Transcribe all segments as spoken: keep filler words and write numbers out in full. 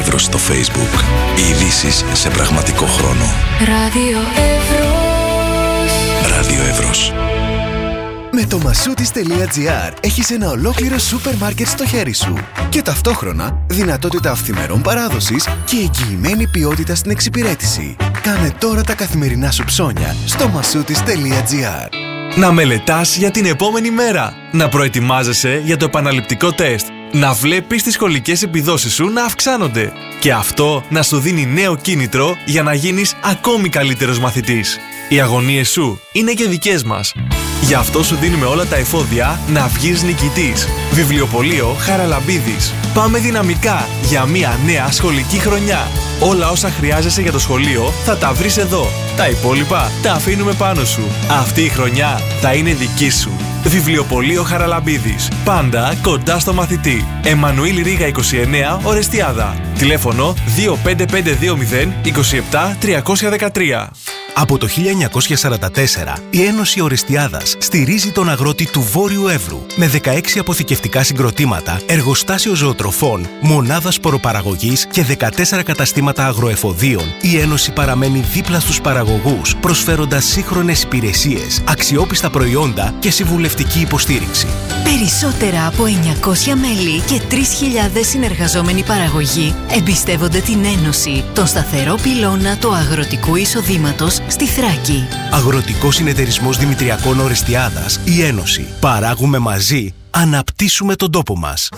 Εύρος στο Facebook. Οι ειδήσεις σε πραγματικό χρόνο. Ράδιο Εύρος. Ράδιο Εύρος. Με το μασούτις τελεία τζι άρ έχεις ένα ολόκληρο σούπερ μάρκετ στο χέρι σου και ταυτόχρονα δυνατότητα αυθημερών παράδοσης και εγγυημένη ποιότητα στην εξυπηρέτηση. Κάνε τώρα τα καθημερινά σου ψώνια στο μασούτις τελεία τζι άρ. Να μελετάς για την επόμενη μέρα. Να προετοιμάζεσαι για το επαναληπτικό τεστ. Να βλέπεις τις σχολικές επιδόσεις σου να αυξάνονται. Και αυτό να σου δίνει νέο κίνητρο για να γίνεις ακόμη καλύτερος μαθητής. Οι αγωνίες σου είναι και δικές μας. Γι' αυτό σου δίνουμε όλα τα εφόδια να βγεις νικητής. Βιβλιοπωλείο Χαραλαμπίδης. Πάμε δυναμικά για μια νέα σχολική χρονιά. Όλα όσα χρειάζεσαι για το σχολείο θα τα βρεις εδώ. Τα υπόλοιπα τα αφήνουμε πάνω σου. Αυτή η χρονιά θα είναι δική σου. Βιβλιοπωλείο Χαραλαμπίδης. Πάντα κοντά στο μαθητή. Εμμανουήλ Ρήγα είκοσι εννέα, Ορεστιάδα. Τηλέφωνο δύο πέντε πέντε δύο μηδέν είκοσι επτά τριακόσια δεκατρία. Από το χίλια εννιακόσια σαράντα τέσσερα, η Ένωση Ορεστιάδας στηρίζει τον αγρότη του Βόρειου Εύρου με δεκαέξι αποθηκευτικά συγκροτήματα, εργοστάσιο ζωοτροφών, μονάδα σποροπαραγωγής και δεκατέσσερα καταστήματα αγροεφοδίων. Η Ένωση παραμένει δίπλα στους παραγωγούς, προσφέροντας σύγχρονες υπηρεσίες, αξιόπιστα προϊόντα και συμβουλευτική υποστήριξη. Περισσότερα από εννιακόσια μέλη και τρεις χιλιάδες συνεργαζόμενοι παραγωγοί εμπιστεύονται την Ένωση, τον σταθερό πυλώνα του αγροτικού εισοδήματος στη Θράκη. Αγροτικός Συνεταιρισμός Δημητριακών Ορεστιάδας, η Ένωση. Παράγουμε μαζί, αναπτύσσουμε τον τόπο μας.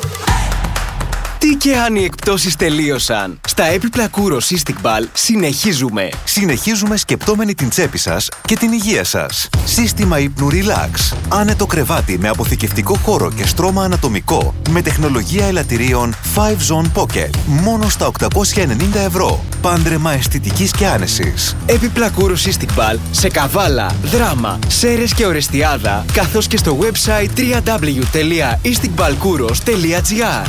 Τι και αν οι εκπτώσεις τελείωσαν. Στα έπιπλα Kouros Istiqbal συνεχίζουμε. Συνεχίζουμε σκεπτόμενοι την τσέπη σας και την υγεία σας. Σύστημα ύπνου Relax. Άνετο κρεβάτι με αποθηκευτικό χώρο και στρώμα ανατομικό. Με τεχνολογία ελαττηρίων φάιβ Zone Pocket. Μόνο στα οκτακόσια ενενήντα ευρώ. Πάντρεμα αισθητικής και άνεσης. Έπιπλα Kouros Istiqbal σε Καβάλα, Δράμα, Σέρρες και Ορεστιάδα, καθώς και στο website double-u double-u double-u τελεία istiqbalkouros τελεία gr.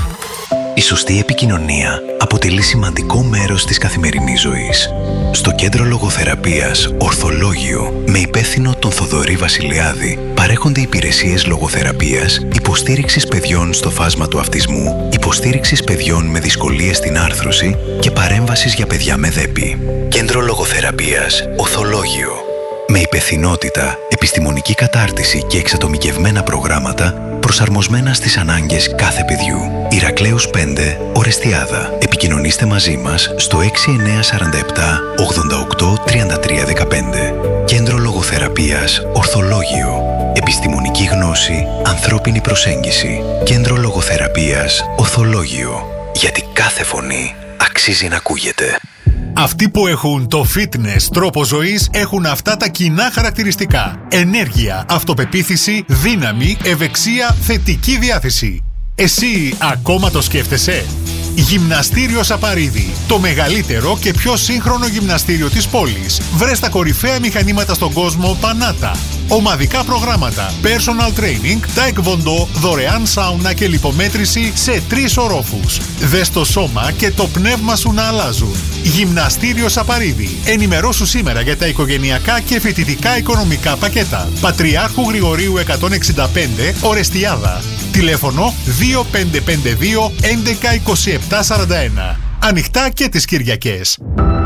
Η σωστή επικοινωνία αποτελεί σημαντικό μέρος της καθημερινής ζωής. Στο Κέντρο Λογοθεραπείας Ορθολόγιο, με υπεύθυνο τον Θοδωρή Βασιλιάδη, παρέχονται υπηρεσίες λογοθεραπείας, υποστήριξης παιδιών στο φάσμα του αυτισμού, υποστήριξης παιδιών με δυσκολίες στην άρθρωση και παρέμβασης για παιδιά με δέπη. Κέντρο Λογοθεραπείας Ορθολόγιο. Με υπευθυνότητα, επιστημονική κατάρτιση και εξατομικευμένα προγράμματα προσαρμοσμένα στις ανάγκες κάθε παιδιού. Ηρακλέους πέντε, Ορεστιάδα. Επικοινωνήστε μαζί μας στο έξι εννιά τέσσερα επτά ογδόντα οκτώ τριάντα τρία δεκαπέντε. Κέντρο Λογοθεραπείας Ορθολόγιο. Επιστημονική γνώση, ανθρώπινη προσέγγιση. Κέντρο Λογοθεραπείας Ορθολόγιο. Γιατί κάθε φωνή αξίζει να ακούγεται. Αυτοί που έχουν το fitness τρόπο ζωής έχουν αυτά τα κοινά χαρακτηριστικά. Ενέργεια, αυτοπεποίθηση, δύναμη, ευεξία, θετική διάθεση. Εσύ ακόμα το σκέφτεσαι? Γυμναστήριο Σαπαρίδη. Το μεγαλύτερο και πιο σύγχρονο γυμναστήριο της πόλης. Βρες τα κορυφαία μηχανήματα στον κόσμο Πανάτα. Ομαδικά προγράμματα, personal training, taekwondo, δωρεάν σάουνα και λιπομέτρηση σε τρεις ορόφους. Δες το σώμα και το πνεύμα σου να αλλάζουν. Γυμναστήριο Σαπαρίδη. Ενημερώσου σήμερα για τα οικογενειακά και φοιτητικά οικονομικά πακέτα. Πατριάρχου Γρηγορίου εκατόν εξήντα πέντε, Ορεστιάδα. Τηλέφωνο δύο πέντε πέντε δύο έντεκα είκοσι επτά σαράντα ένα. Ανοιχτά και τις Κυριακές.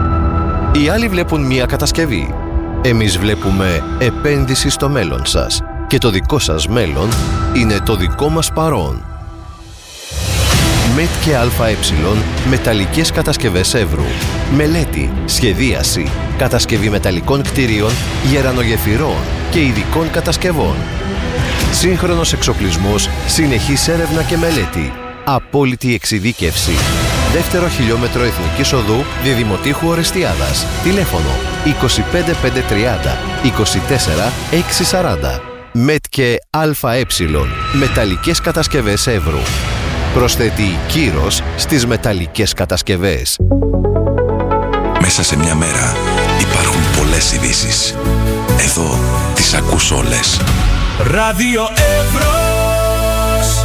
Οι άλλοι βλέπουν μία κατασκευή. Εμείς βλέπουμε επένδυση στο μέλλον σας. Και το δικό σας μέλλον είναι το δικό μας παρόν. ΜΕΤ και ΑΕ Μεταλλικές Κατασκευές Εύρου. Μελέτη, σχεδίαση, κατασκευή μεταλλικών κτηρίων, γερανογεφυρών και ειδικών κατασκευών. Σύγχρονος εξοπλισμός, συνεχής έρευνα και μελέτη. Απόλυτη εξειδίκευση. Δεύτερο χιλιόμετρο Εθνικής Οδού Διδημοτήχου Ορεστιάδας. Τηλέφωνο είκοσι πέντε πεντακόσια τριάντα είκοσι τέσσερα εξακόσια σαράντα. ΜΕΤ και ΑΕ Μεταλλικές Κατασκευές Εύρου. Προσθέτει κύρος στις μεταλλικές κατασκευές. Μέσα σε μια μέρα υπάρχουν πολλές ειδήσεις. Εδώ τις ακούς όλες. Ράδιο Εύρος.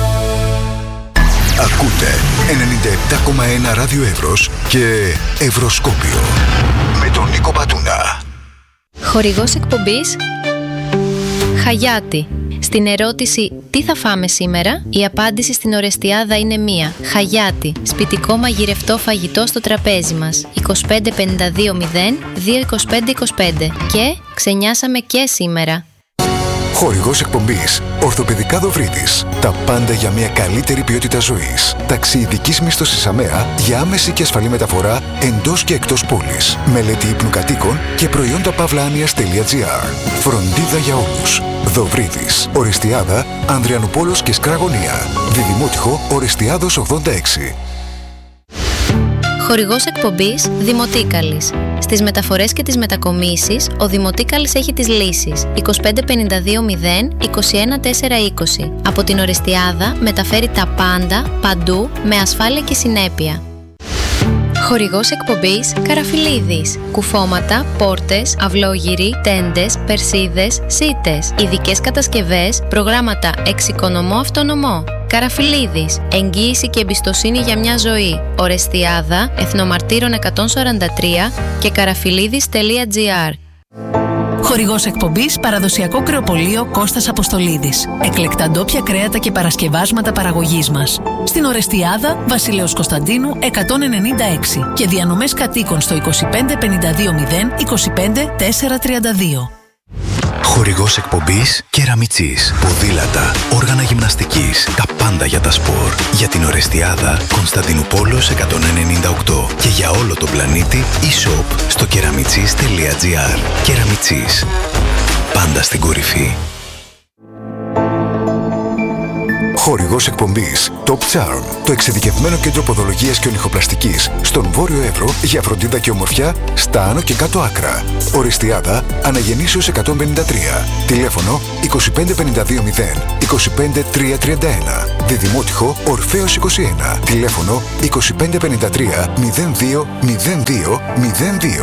Ακούτε ενενήντα επτά κόμμα ένα Ράδιο Εύρος και Ευρωσκόπιο με τον Νίκο Πατούνα. Χορηγός εκπομπής Χαγιάτη. Στην ερώτηση Τι θα φάμε σήμερα? Η απάντηση στην Ορεστιάδα είναι μία. Χαγιάτι, σπιτικό μαγειρευτό φαγητό στο τραπέζι μας. είκοσι πέντε πενήντα δύο μηδέν δύο είκοσι πέντε είκοσι πέντε. Και ξενιάσαμε και σήμερα. Χορηγός εκπομπής Ορθοπαιδικά Δοβρίτης. Τα πάντα για μια καλύτερη ποιότητα ζωής. Ταξιειδικής μίσθωσης ΑΜΕΑ για άμεση και ασφαλή μεταφορά εντός και εκτός πόλης. Μελέτη ύπνου κατοίκων και προϊόντα παύλα-άνοιας τελεία τζι άρ. Φροντίδα για όλους. Δοβρίτης. Ορεστιάδα, Ανδριανουπόλος και Σκραγωνία. Διδημότυχο Ορεστιάδος ογδόντα έξι. Χορηγός εκπομπής Δημοτίκαλης. Στις μεταφορές και τις μετακομίσεις, ο Δημοτίκαλης έχει τις λύσεις. είκοσι πέντε πενήντα δύο μηδέν είκοσι ένα τέσσερα είκοσι. Από την Ορεστιάδα μεταφέρει τα πάντα, παντού, με ασφάλεια και συνέπεια. Χορηγός εκπομπής Καραφιλίδης. Κουφώματα, πόρτες, αυλόγυροι, τέντες, περσίδες, σίτες. Ειδικές κατασκευές, προγράμματα εξοικονομώ αυτονομώ. Καραφιλίδης. Εγγύηση και εμπιστοσύνη για μια ζωή. Ορεστιάδα, Εθνομαρτύρων εκατόν σαράντα τρία και καραφιλίδης τελεία τζι άρ. Χορηγός εκπομπής Παραδοσιακό Κρεοπωλείο Κώστας Αποστολίδης. Εκλεκτά ντόπια κρέατα και παρασκευάσματα παραγωγής μας. Στην Ορεστιάδα, Βασιλέως Κωνσταντίνου εκατόν ενενήντα έξι και διανομές κατοίκων στο είκοσι πέντε πενήντα δύο μηδέν είκοσι πέντε τέσσερα τριάντα δύο. Χορηγός εκπομπής Κεραμιτσής. Ποδήλατα, όργανα γυμναστικής, τα πάντα για τα σπορ. Για την Ορεστιάδα, Κωνσταντινούπολος εκατόν ενενήντα οκτώ. Και για όλο τον πλανήτη, e-shop στο κεραμιτσής τελεία τζι άρ. Κεραμιτσής. Πάντα στην κορυφή. Χορηγός εκπομπής Top Charm, το εξειδικευμένο κέντρο ποδολογίας και ονυχοπλαστικής στον Βόρειο Εύρο για φροντίδα και ομορφιά στα άνω και κάτω άκρα. Ορεστιάδα, Αναγεννήσεως εκατόν πενήντα τρία. Τηλέφωνο είκοσι πέντε πενήντα δύο μηδέν είκοσι πέντε τριακόσια τριάντα ένα. Διδημότυχο Ορφέως είκοσι ένα. Τηλέφωνο είκοσι πέντε πενήντα τρία μηδέν δύο μηδέν δύο μηδέν δύο.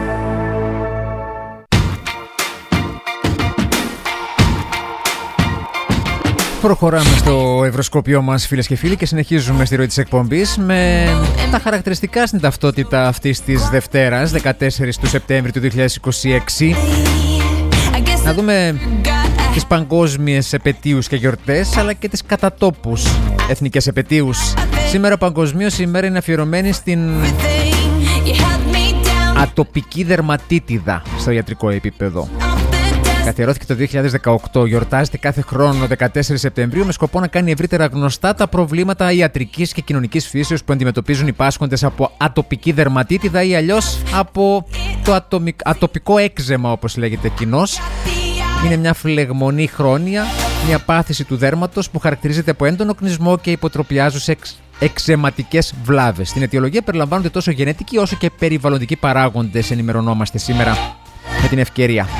Προχωράμε στο ευρωσκόπιό μας, φίλες και φίλοι, και συνεχίζουμε στη ροή της εκπομπής με τα χαρακτηριστικά στην ταυτότητα αυτής της Δευτέρας, δεκατέσσερις του Σεπτέμβρη του δύο χιλιάδες είκοσι έξι. Να δούμε τις παγκόσμιες επετείους και γιορτές, αλλά και τις κατατόπους εθνικές επετείους. Σήμερα παγκοσμίως η ημέρα είναι αφιερωμένη στην ατοπική δερματίτιδα στο ιατρικό επίπεδο. Καθιερώθηκε το δύο χιλιάδες δεκαοκτώ, γιορτάζεται κάθε χρόνο δεκατέσσερις Σεπτεμβρίου με σκοπό να κάνει ευρύτερα γνωστά τα προβλήματα ιατρικής και κοινωνικής φύσεως που αντιμετωπίζουν οι πάσχοντες από ατοπική δερματίτιδα ή αλλιώς από το ατομικ... ατοπικό έκζεμα, όπως λέγεται κοινώς. Είναι μια φλεγμονή χρόνια, μια πάθηση του δέρματος που χαρακτηρίζεται από έντονο κνισμό και υποτροπιάζουσες εξ... εξαιματικές βλάβες. Στην αιτιολογία περιλαμβάνονται τόσο γενετικοί όσο και περιβαλλοντικοί παράγοντες, ενημερωνόμαστε σήμερα με την ευκαιρία.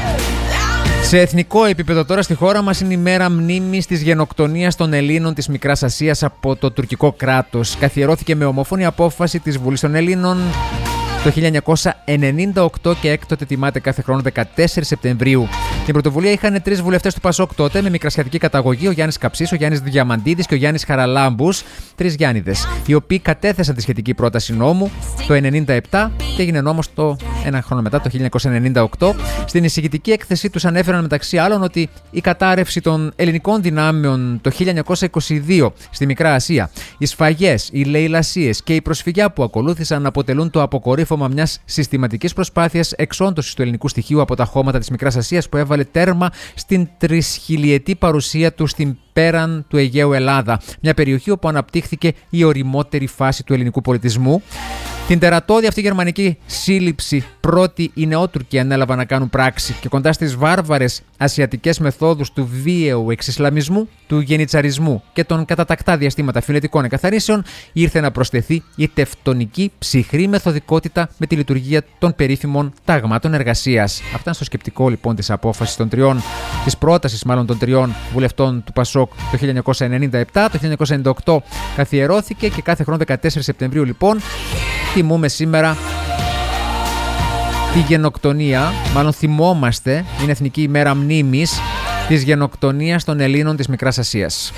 Σε εθνικό επίπεδο τώρα στη χώρα μας είναι η μέρα μνήμης της γενοκτονίας των Ελλήνων της Μικράς Ασίας από το τουρκικό κράτος. Καθιερώθηκε με ομόφωνη απόφαση της Βουλής των Ελλήνων το χίλια εννιακόσια ενενήντα οκτώ και έκτοτε τιμάται κάθε χρόνο δεκατέσσερις Σεπτεμβρίου. Την πρωτοβουλία είχαν τρεις βουλευτές του Πασόκ τότε με μικρασιατική καταγωγή: ο Γιάννης Καψής, ο Γιάννης Διαμαντίδης και ο Γιάννης Χαραλάμπους. Τρεις Γιάννηδες, οι οποίοι κατέθεσαν τη σχετική πρόταση νόμου το ενενήντα επτά και έγινε νόμος το ένα χρόνο μετά, το χίλια εννιακόσια ενενήντα οκτώ. Στην εισηγητική έκθεσή τους ανέφεραν μεταξύ άλλων ότι η κατάρρευση των ελληνικών δυνάμεων το χίλια εννιακόσια είκοσι δύο στη Μικρά Ασία, οι σφαγές, οι λαιλασίες και η προσφυγιά που ακολούθησαν αποτελούν το αποκορύφωμα μιας συστηματικής προσπάθειας εξόντωσης του ελληνικού στοιχείου από τα χώματα της Μικράς Ασίας που έβαλε τέρμα στην τρισχιλιετή παρουσία του στην πέραν του Αιγαίου Ελλάδα, μια περιοχή όπου αναπτύχθηκε η οριμότερη φάση του ελληνικού πολιτισμού. Την τερατώδη αυτή γερμανική σύλληψη πρώτοι οι νεότουρκοι ανέλαβαν να κάνουν πράξη και κοντά στις βάρβαρες ασιατικές μεθόδους του βίαιου εξισλαμισμού, του γενιτσαρισμού και των κατά τακτά διαστήματα φιλετικών εκαθαρίσεων ήρθε να προσθεθεί η τευτονική ψυχρή μεθοδικότητα με τη λειτουργία των περίφημων ταγμάτων εργασίας. Αυτά είναι στο σκεπτικό λοιπόν της απόφασης των τριών, της πρότασης μάλλον των τριών βουλευτών του Πασόκ το χίλια εννιακόσια ενενήντα επτά. Το χίλια εννιακόσια ενενήντα οκτώ καθιερώθηκε και κάθε χρόνο δεκατέσσερις Σεπτεμβρίου λοιπόν τιμούμε σήμερα τη γενοκτονία, μάλλον θυμόμαστε, είναι Εθνική ημέρα μνήμης της γενοκτονίας των Ελλήνων της Μικράς Ασίας.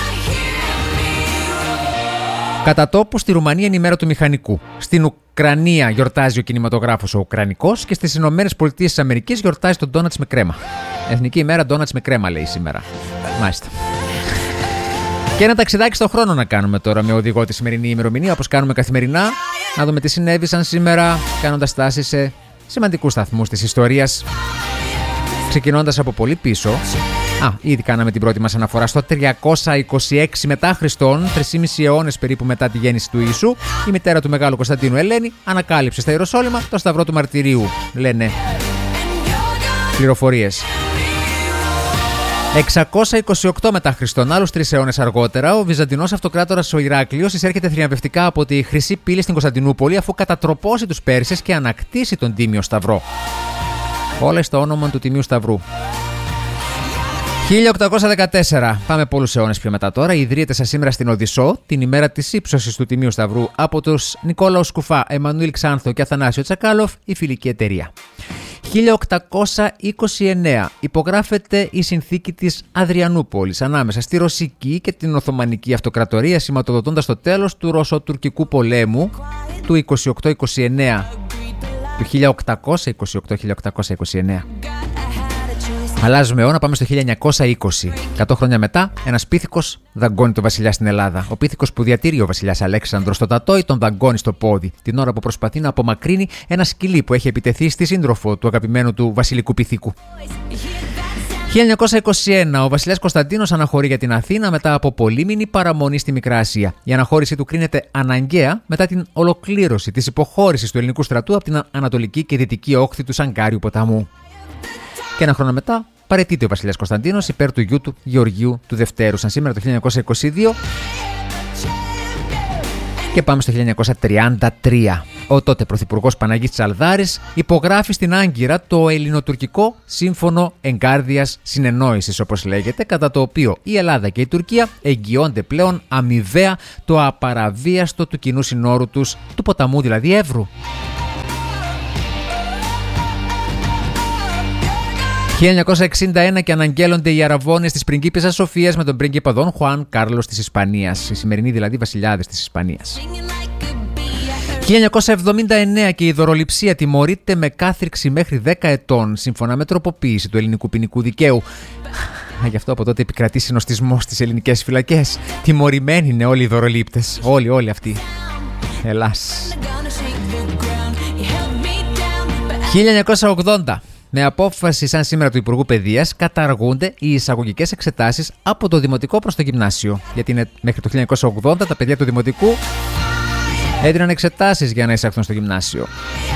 Κατά τόπου στη Ρουμανία είναι η μέρα του μηχανικού. Στην Ουκρανία γιορτάζει ο κινηματογράφος ο Ουκρανικός και στις Ηνωμένες Πολιτείες της Αμερικής γιορτάζει το ντόνατς με κρέμα. Εθνική ημέρα ντόνατς με κρέμα λέει σήμερα. Μάλιστα. Και ένα ταξιδάκι στον χρόνο να κάνουμε τώρα με οδηγό τη σημερινή ημερομηνία, όπως κάνουμε καθημερινά. Να δούμε τι συνέβησαν σήμερα, κάνοντας στάσεις σε σημαντικούς σταθμούς της ιστορίας. Ξεκινώντας από πολύ πίσω. Α, ήδη κάναμε την πρώτη μας αναφορά στο τριακόσια είκοσι έξι μετά Χριστόν, τρεις και μισό αιώνες περίπου μετά τη γέννηση του Ιησού, η μητέρα του Μεγάλου Κωνσταντίνου Ελένη ανακάλυψε στα Ιεροσόλυμα το Σταυρό του Μαρτυρίου, λένε πληροφορίες. εξακόσια είκοσι οκτώ μετά Χριστόν, άλλους τρεις αιώνες αργότερα, ο Βυζαντινός αυτοκράτορας ο Ηράκλειος εισέρχεται θριαμβευτικά από τη Χρυσή Πύλη στην Κωνσταντινούπολη, αφού κατατροπώσει τους Πέρσες και ανακτήσει τον Τίμιο Σταυρό. Όλα στο όνομα του Τιμίου Σταυρού. χίλια οκτακόσια δεκατέσσερα. Πάμε πολλούς αιώνες πιο μετά τώρα. Ιδρύεται σαν σήμερα στην Οδυσσό, την ημέρα της ύψωσης του Τιμίου Σταυρού, από τους Νικόλαο Σκουφά, Εμμανουήλ Ξάνθο και Αθανάσιο Τσακάλοφ, η φιλική εταιρεία. χίλια οκτακόσια είκοσι εννέα. Υπογράφεται η συνθήκη της Αδριανούπολης ανάμεσα στη Ρωσική και την Οθωμανική Αυτοκρατορία, σηματοδοτώντας το τέλος του Ρωσοτουρκικού πολέμου του είκοσι οκτώ είκοσι εννέα. Του χίλια οκτακόσια είκοσι οκτώ χίλια οκτακόσια είκοσι εννέα. Αλλάζουμε αιώνα, πάμε στο χίλια εννιακόσια είκοσι. εκατό χρόνια μετά, ένας πίθηκος δαγκώνει τον βασιλιά στην Ελλάδα. Ο πίθηκος που διατηρεί ο βασιλιάς Αλέξανδρος στο τατόι τον δαγκώνει στο πόδι, την ώρα που προσπαθεί να απομακρύνει ένα σκυλί που έχει επιτεθεί στη σύντροφο του αγαπημένου του βασιλικού πίθηκου. χίλια εννιακόσια είκοσι ένα. Ο βασιλιάς Κωνσταντίνος αναχωρεί για την Αθήνα μετά από πολύμηνη παραμονή στη Μικρά Ασία. Η αναχώρησή του κρίνεται αναγκαία μετά την ολοκλήρωση της υποχώρησης του ελληνικού στρατού από την ανατολική και δυτική όχθη του Σαγκάριου ποταμού. Και ένα χρόνο μετά παραιτείται ο βασιλιάς Κωνσταντίνος υπέρ του γιου του Γεωργίου του Δευτέρου, σαν σήμερα το χίλια εννιακόσια είκοσι δύο. Και πάμε στο χίλια εννιακόσια τριάντα τρία. Ο τότε πρωθυπουργός Παναγής Τσαλδάρης υπογράφει στην Άγκυρα το ελληνοτουρκικό σύμφωνο εγκάρδιας συνεννόησης, όπως λέγεται, κατά το οποίο η Ελλάδα και η Τουρκία εγγυώνται πλέον αμοιβαία το απαραβίαστο του κοινού συνόρου τους, του ποταμού δηλαδή Εύρου. χίλια εννιακόσια εξήντα ένα και αναγγέλλονται οι αραβώνες της πριγκίπισσας Σοφίας με τον πρίγκιπα Δον Χουάν Κάρλος της Ισπανίας, οι σημερινοί δηλαδή βασιλιάδες της Ισπανίας. χίλια εννιακόσια εβδομήντα εννέα και η δωροληψία τιμωρείται με κάθριξη μέχρι δέκα ετών, σύμφωνα με τροποποίηση του ελληνικού ποινικού δικαίου. Γι' αυτό από τότε επικρατεί συνοστισμός στις ελληνικές φυλακές. Τιμωρημένοι είναι όλοι οι δωρολήπτες. Όλοι, όλοι αυτοί. Ελλάς. χίλια εννιακόσια ογδόντα. Με απόφαση σαν σήμερα του Υπουργού Παιδείας καταργούνται οι εισαγωγικές εξετάσεις από το δημοτικό προς το γυμνάσιο. Γιατί είναι, μέχρι το χίλια εννιακόσια ογδόντα τα παιδιά του δημοτικού έδιναν εξετάσεις για να εισαχθούν στο γυμνάσιο.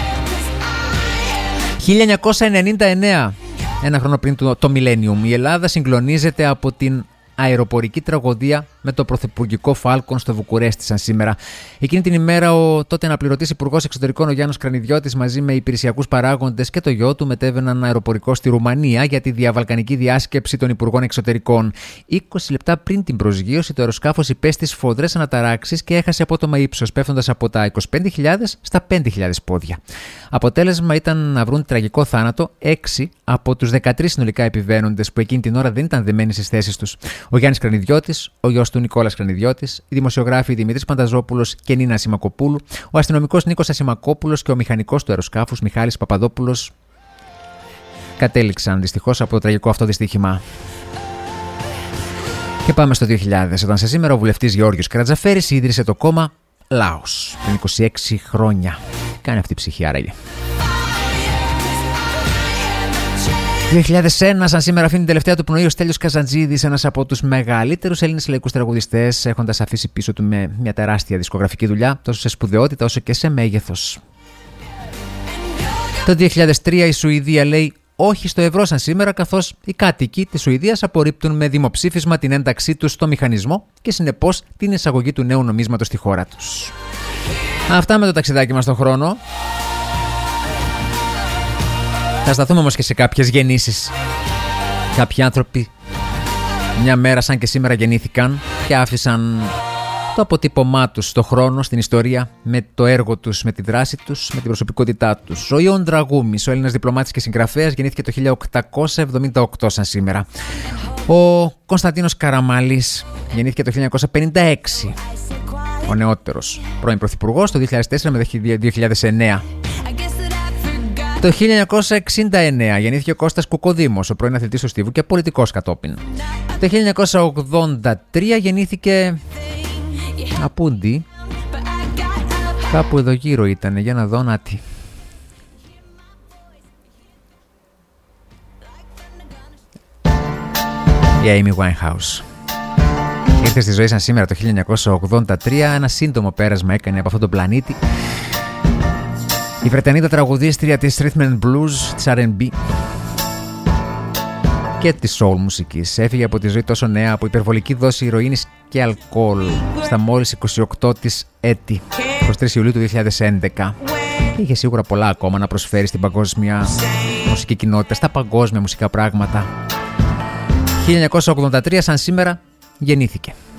χίλια εννιακόσια ενενήντα εννέα, ένα χρόνο πριν το, το Millennium, η Ελλάδα συγκλονίζεται από την αεροπορική τραγωδία με το πρωθυπουργικό Falcon στο Βουκουρέστι σαν σήμερα. Εκείνη την ημέρα ο τότε αναπληρωτής Υπουργός Εξωτερικών ο Γιάννος Κρανιδιώτης μαζί με υπηρεσιακούς παράγοντες και το γιο του μετέβαιναν αεροπορικό στη Ρουμανία για τη διαβαλκανική διάσκεψη των Υπουργών Εξωτερικών. είκοσι λεπτά πριν την προσγείωση το αεροσκάφος υπέστη σφοδρές αναταράξεις και έχασε απότομα ύψος, πέφτοντας από τα είκοσι πέντε χιλιάδες στα πέντε χιλιάδες πόδια. Αποτέλεσμα ήταν να βρουν τραγικό θάνατο έξι από τους δεκατρείς συνολικά επιβαίνοντες που εκείνη την ώρα δεν ήταν δεμένοι στις θέσεις τους. Ο Γιάννης Κρανιδιώτης, ο γιος του Νικόλας Κρανιδιώτης, οι δημοσιογράφοι Δημήτρης Πανταζόπουλος και Νίνα Ασημακοπούλου, ο αστυνομικός Νίκος Ασημακόπουλος και ο μηχανικός του αεροσκάφους Μιχάλης Παπαδόπουλος κατέληξαν δυστυχώς από το τραγικό αυτό δυστύχημα. Και πάμε στο δύο χιλιάδες, όταν σε σήμερα ο βουλευτής Γεώργιος Κρατζαφέρης ίδρυσε το κόμμα Λάος πριν είκοσι έξι χρόνια. Κάνει αυτή η ψυχή άραγε. δύο χιλιάδες ένα, σαν σήμερα, αφήνει την τελευταία του πνοή ο Στέλιος Καζαντζίδης, ένας από τους μεγαλύτερους Έλληνες λαϊκούς τραγουδιστές, έχοντας αφήσει πίσω του με μια τεράστια δισκογραφική δουλειά, τόσο σε σπουδαιότητα όσο και σε μέγεθος. Το δύο χιλιάδες τρία η Σουηδία λέει όχι στο ευρώ σαν σήμερα, καθώς οι κάτοικοι της Σουηδίας απορρίπτουν με δημοψήφισμα την ένταξή τους στο μηχανισμό και συνεπώς την εισαγωγή του νέου νομίσματος στη χώρα τους. Αυτά με το ταξιδάκι μας στον χρόνο. Θα σταθούμε όμως και σε κάποιες γεννήσεις. Κάποιοι άνθρωποι μια μέρα σαν και σήμερα γεννήθηκαν και άφησαν το αποτύπωμά τους στο χρόνο, στην ιστορία, με το έργο τους, με τη δράση τους, με την προσωπικότητά τους. Ο Ιων Τραγούμης, ο Έλληνας διπλωμάτης και συγγραφέας, γεννήθηκε το χίλια οκτακόσια εβδομήντα οκτώ σαν σήμερα. Ο Κωνσταντίνος Καραμαλής γεννήθηκε το χίλια εννιακόσια πενήντα έξι. Ο νεότερος πρώην πρωθυπουργός το δύο χιλιάδες τέσσερα με δύο χιλιάδες εννέα. Το χίλια εννιακόσια εξήντα εννέα γεννήθηκε ο Κώστας Κουκοδήμος, ο πρώην αθλητής του Στίβου και πολιτικός κατόπιν. Το χίλια εννιακόσια ογδόντα τρία γεννήθηκε Απούντι. Κάπου εδώ γύρω ήταν, για να δω, νάτι. Η Amy Winehouse. Ήρθε στη ζωή σαν σήμερα το χίλια εννιακόσια ογδόντα τρία, ένα σύντομο πέρασμα έκανε από αυτόν τον πλανήτη. Η Βρετανίδα τραγουδίστρια της Rhythm and Blues, της αρ εντ μπι και της soul μουσικής. Έφυγε από τη ζωή τόσο νέα από υπερβολική δόση ηρωίνης και αλκοόλ στα μόλις είκοσι οκτώ της έτη, εικοστή τρίτη Ιουλίου του δύο χιλιάδες έντεκα. Και είχε σίγουρα πολλά ακόμα να προσφέρει στην παγκόσμια μουσική κοινότητα, στα παγκόσμια μουσικά πράγματα. χίλια εννιακόσια ογδόντα τρία σαν σήμερα γεννήθηκε.